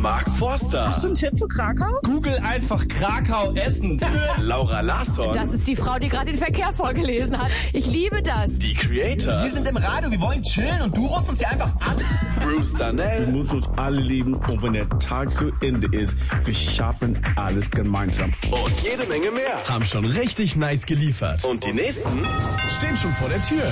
Mark Forster. Hast du einen Tipp für Krakau? Google einfach Krakau essen. Laura Larsson. Das ist die Frau, die gerade den Verkehr vorgelesen hat. Ich liebe das. Die Creators. Wir sind im Radio, wir wollen chillen und du rufst uns hier einfach an. Bruce Darnell. Du musst uns alle lieben und wenn der Tag zu Ende ist, wir schaffen alles gemeinsam. Und jede Menge mehr. Haben schon richtig nice geliefert. Und die nächsten stehen schon vor der Tür.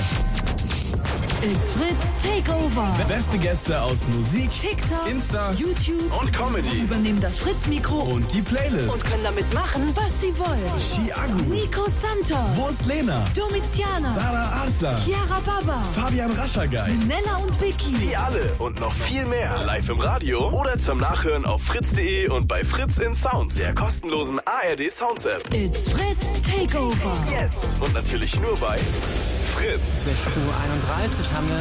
It's Fritz Takeover. Beste Gäste aus Musik, TikTok, Insta, YouTube und Comedy übernehmen das Fritz-Mikro und die Playlist. und können damit machen, was sie wollen. Chiago, Nico Santos, Wo ist Lena, Domiziana, Sarah Arslan, Chiara Baba, Fabian Raschagay, Nella und Vicky. die alle und noch viel mehr live im Radio oder zum Nachhören auf fritz.de und bei Fritz in Sound, der kostenlosen ARD Sounds App. It's Fritz Takeover. Jetzt und natürlich nur bei Fritz. 16:31 Uhr haben wir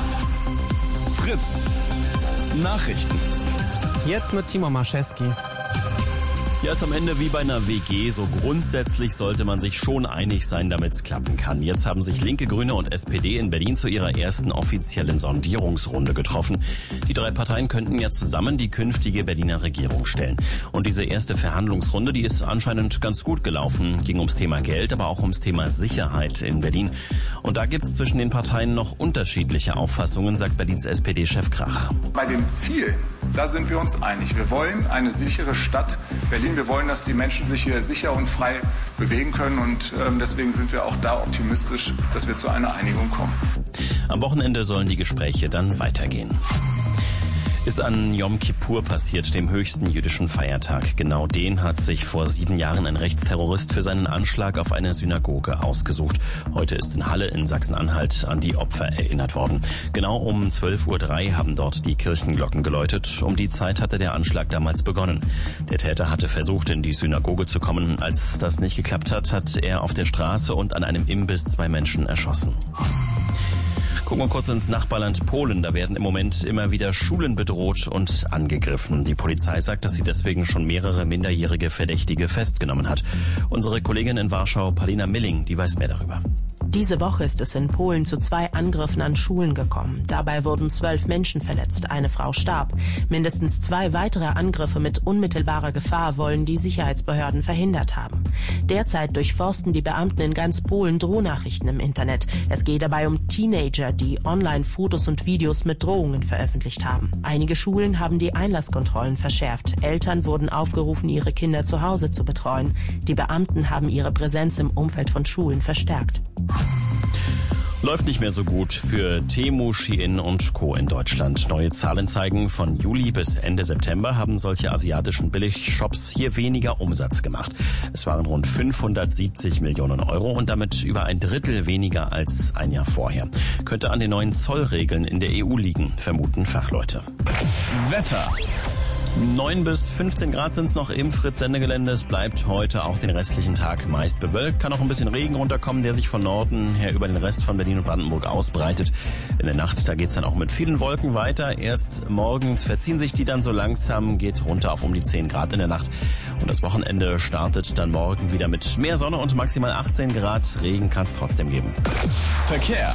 es. Fritz Nachrichten. Jetzt mit Timo Marschewski. Ja, ist am Ende wie bei einer WG. So grundsätzlich sollte man sich schon einig sein, damit es klappen kann. Jetzt haben sich Linke, Grüne und SPD in Berlin zu ihrer ersten offiziellen Sondierungsrunde getroffen. Die drei Parteien könnten ja zusammen die künftige Berliner Regierung stellen. Und diese erste Verhandlungsrunde, die ist anscheinend ganz gut gelaufen. Ging ums Thema Geld, aber auch ums Thema Sicherheit in Berlin. Und da gibt es zwischen den Parteien noch unterschiedliche Auffassungen, sagt Berlins SPD-Chef Krach. Bei dem Ziel, da sind wir uns einig. Wir wollen eine sichere Stadt Berlin. Wir wollen, dass die Menschen sich hier sicher und frei bewegen können. Und deswegen sind wir auch da optimistisch, dass wir zu einer Einigung kommen. Am Wochenende sollen die Gespräche dann weitergehen. Ist an Yom Kippur passiert, dem höchsten jüdischen Feiertag. Genau den hat sich vor 7 Jahren ein Rechtsterrorist für seinen Anschlag auf eine Synagoge ausgesucht. Heute ist in Halle in Sachsen-Anhalt an die Opfer erinnert worden. Genau um 12:03 Uhr haben dort die Kirchenglocken geläutet. Um die Zeit hatte der Anschlag damals begonnen. Der Täter hatte versucht, in die Synagoge zu kommen. Als das nicht geklappt hat, hat er auf der Straße und an einem Imbiss 2 Menschen erschossen. Gucken wir kurz ins Nachbarland Polen. Da werden im Moment immer wieder Schulen bedroht und angegriffen. Die Polizei sagt, dass sie deswegen schon mehrere minderjährige Verdächtige festgenommen hat. Unsere Kollegin in Warschau, Paulina Milling, die weiß mehr darüber. Diese Woche ist es in Polen zu 2 Angriffen an Schulen gekommen. Dabei wurden 12 Menschen verletzt, eine Frau starb. Mindestens 2 weitere Angriffe mit unmittelbarer Gefahr wollen die Sicherheitsbehörden verhindert haben. Derzeit durchforsten die Beamten in ganz Polen Drohnachrichten im Internet. Es geht dabei um Teenager, die online Fotos und Videos mit Drohungen veröffentlicht haben. Einige Schulen haben die Einlasskontrollen verschärft. Eltern wurden aufgerufen, ihre Kinder zu Hause zu betreuen. Die Beamten haben ihre Präsenz im Umfeld von Schulen verstärkt. Läuft nicht mehr so gut für Temu, Shein und Co. in Deutschland. Neue Zahlen zeigen, von Juli bis Ende September haben solche asiatischen Billigshops hier weniger Umsatz gemacht. Es waren rund 570 Millionen Euro und damit über ein Drittel weniger als ein Jahr vorher. Könnte an den neuen Zollregeln in der EU liegen, vermuten Fachleute. Wetter. 9 bis 15 Grad sind es noch im Fritz-Sendegelände. Es bleibt heute auch den restlichen Tag meist bewölkt. Kann auch ein bisschen Regen runterkommen, der sich von Norden her über den Rest von Berlin und Brandenburg ausbreitet. In der Nacht, da geht's dann auch mit vielen Wolken weiter. Erst morgens verziehen sich die dann so langsam, geht runter auf um die 10 Grad in der Nacht. Und das Wochenende startet dann morgen wieder mit mehr Sonne und maximal 18 Grad. Regen kann es trotzdem geben. Verkehr.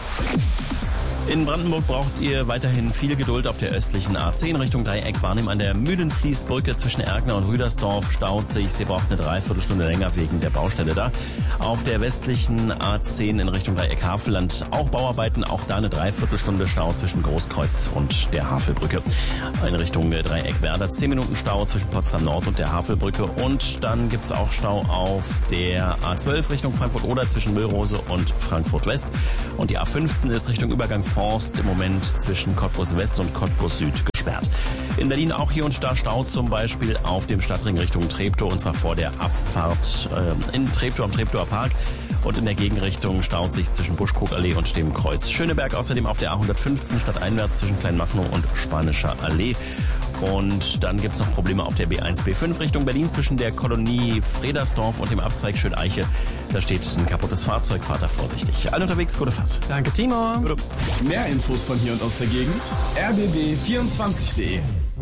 In Brandenburg braucht ihr weiterhin viel Geduld auf der östlichen A10 Richtung Dreieck Warnhem an der Mühlenfließbrücke zwischen Erkner und Rüdersdorf staut sich. Sie braucht eine Dreiviertelstunde länger wegen der Baustelle da. Auf der westlichen A10 in Richtung Dreieck Havelland auch Bauarbeiten, auch da eine Dreiviertelstunde Stau zwischen Großkreuz und der Havelbrücke. In Richtung Dreieck Werder 10 Minuten Stau zwischen Potsdam Nord und der Havelbrücke und dann gibt's auch Stau auf der A12 Richtung Frankfurt-Oder zwischen Müllrose und Frankfurt West und die A15 ist Richtung Übergang Forst im Moment zwischen Cottbus West und Cottbus Süd gesperrt. In Berlin auch hier und da Stau, zum Beispiel auf dem Stadtring Richtung Treptow, und zwar vor der Abfahrt in Treptow am Treptower Park. Und in der Gegenrichtung staut sich zwischen Buschkrugallee und dem Kreuz Schöneberg. Außerdem auf der A115 stadteinwärts zwischen Kleinmachnow und Spanischer Allee. Und dann gibt's noch Probleme auf der B1, B5 Richtung Berlin zwischen der Kolonie Fredersdorf und dem Abzweig Schöneiche. Da steht ein kaputtes Fahrzeug, fahrt da vorsichtig. Alle unterwegs, gute Fahrt. Danke, Timo. Gute. Mehr Infos von hier und aus der Gegend. rbb24.de.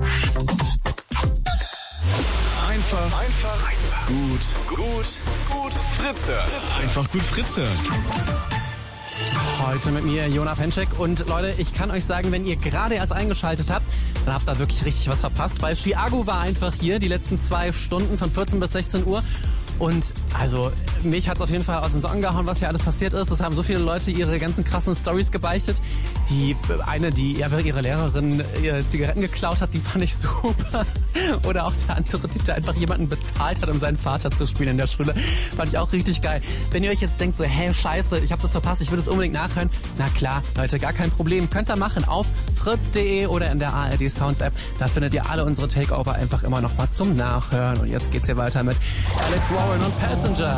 Einfach. Gut. Fritze. Einfach gut Fritze. Heute mit mir, Jona Fenczek. Und Leute, ich kann euch sagen, wenn ihr gerade erst eingeschaltet habt, dann habt ihr wirklich richtig was verpasst, weil Chiago war einfach hier die letzten 2 Stunden von 14 bis 16 Uhr. Und also mich hat's auf jeden Fall aus den Socken gehauen, was hier alles passiert ist. Es haben so viele Leute ihre ganzen krassen Storys gebeichtet. Die eine, die ihre Lehrerin Zigaretten geklaut hat, die fand ich super. Oder auch der andere Typ, der einfach jemanden bezahlt hat, um seinen Vater zu spielen in der Schule. Fand ich auch richtig geil. Wenn ihr euch jetzt denkt so, hey, scheiße, ich habe das verpasst, ich will das unbedingt nachhören. Na klar, Leute, gar kein Problem. Könnt ihr machen auf fritz.de oder in der ARD Sounds App. Da findet ihr alle unsere Takeover einfach immer noch mal zum Nachhören. Und jetzt geht's hier weiter mit Alex Warren und Passenger.